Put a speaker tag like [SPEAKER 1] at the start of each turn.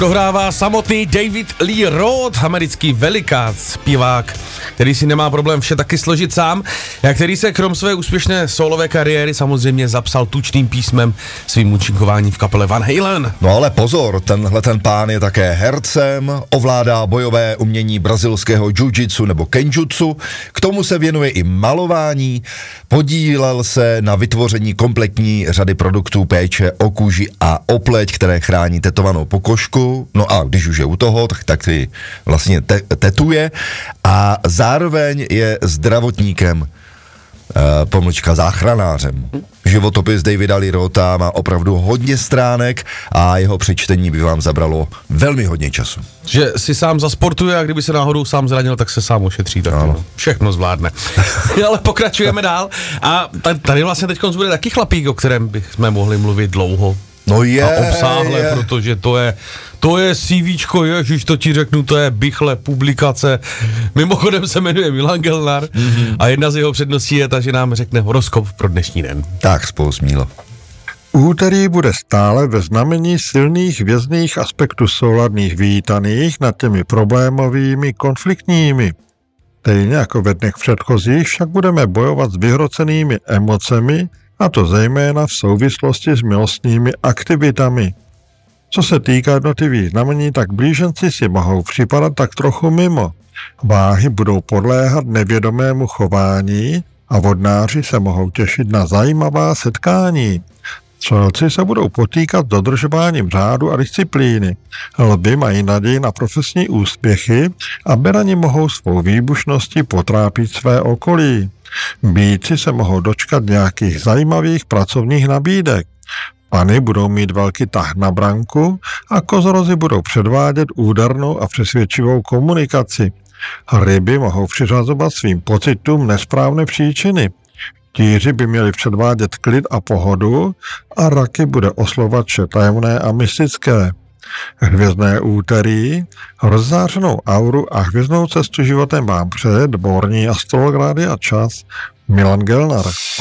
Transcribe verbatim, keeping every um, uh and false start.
[SPEAKER 1] Dohrává samotný David Lee Roth, americký velikán, zpěvák, který si nemá problém vše taky složit sám, a který se krom své úspěšné solové kariéry samozřejmě zapsal tučným písmem svým účinkování v kapele Van Halen.
[SPEAKER 2] No ale pozor, tenhle ten pán je také hercem, ovládá bojové umění brazilského jiu-jitsu nebo kenjutsu, k tomu se věnuje i malování, podílel se na vytvoření kompletní řady produktů péče o kůži a o pleť, které chrání tetovanou pokožku. No a když už je u toho, tak, tak si vlastně te, tetuje a zároveň je zdravotníkem, e, pomlčka záchranářem. Životopis Davida Lee Rotha má opravdu hodně stránek a jeho přečtení by vám zabralo velmi hodně času.
[SPEAKER 1] Že si sám zasportuje a kdyby se náhodou sám zranil, tak se sám ošetří. Tak no. Všechno zvládne. Ale pokračujeme dál a tady vlastně teď bude taky chlapík, o kterém bychom mohli mluvit dlouho.
[SPEAKER 2] No je,
[SPEAKER 1] a obsáhle, je. Protože to je, to je CVčko, ježiš, to ti řeknu, to je bychle publikace. Mimochodem se jmenuje Milan Gelnar mm-hmm. a jedna z jeho předností je ta, že nám řekne horoskop pro dnešní den.
[SPEAKER 2] Tak, spolu s Mílo.
[SPEAKER 3] Úterý bude stále ve znamení silných hvězdných aspektů souladných vítaných nad těmi problémovými konfliktními. Stejně jako ve dnech předchozích však budeme bojovat s vyhrocenými emocemi, a to zejména v souvislosti s milostnými aktivitami. Co se týká jednotlivých znamení, tak blíženci si mohou připadat tak trochu mimo. Váhy budou podléhat nevědomému chování a vodnáři se mohou těšit na zajímavá setkání. Střelci se budou potýkat s dodržováním řádu a disciplíny. Lvi mají naději na profesní úspěchy a berani mohou svou výbušností potrápit své okolí. Býci se mohou dočkat nějakých zajímavých pracovních nabídek. Pany budou mít velký tah na branku a kozorozy budou předvádět údernou a přesvědčivou komunikaci. Ryby mohou přiřazovat svým pocitům nesprávné příčiny. Tíři by měli předvádět klid a pohodu a raky bude oslovat vše tajemné a mystické. Hvězdné úterý, rozzářenou auru a hvězdnou cestu životem vám přeje dvorní astrolog Rádia Čas Milan Gelnar.